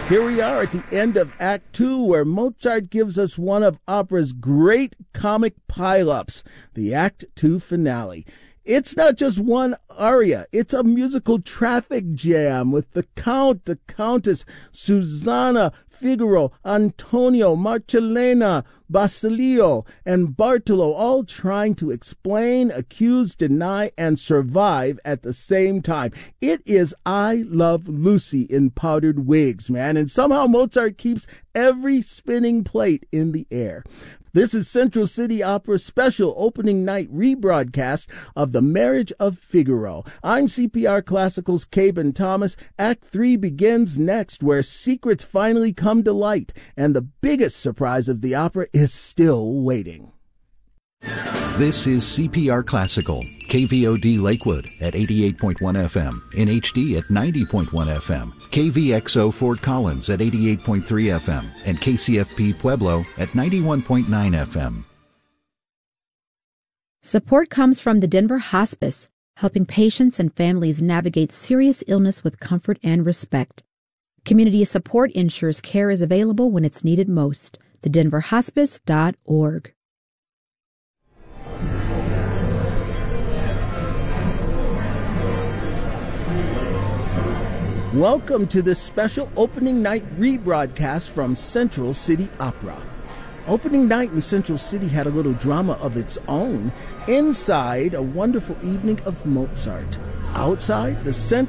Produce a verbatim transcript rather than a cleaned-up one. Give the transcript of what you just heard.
Here we are at the end of Act Two, where Mozart gives us one of opera's great comic pile-ups, the Act Two finale. It's not just one aria, it's a musical traffic jam with the Count, the Countess, Susanna, Figaro, Antonio, Marcellina, Basilio, and Bartolo all trying to explain, accuse, deny, and survive at the same time. It is I Love Lucy in powdered wigs, man, and somehow Mozart keeps every spinning plate in the air. This is Central City Opera's special opening night rebroadcast of The Marriage of Figaro. I'm C P R Classical's Caben Thomas. Act three begins next, where secrets finally come to light, and the biggest surprise of the opera is still waiting. This is C P R Classical, K V O D Lakewood at eighty-eight point one F M, in H D at ninety point one F M, K V X O Fort Collins at eighty-eight point three F M, and K C F P Pueblo at ninety-one point nine F M. Support comes from the Denver Hospice, helping patients and families navigate serious illness with comfort and respect. Community support ensures care is available when it's needed most. the denver hospice dot org. Welcome to this special opening night rebroadcast from Central City Opera. Opening night in Central City had a little drama of its own. Inside, a wonderful evening of Mozart. Outside, the Central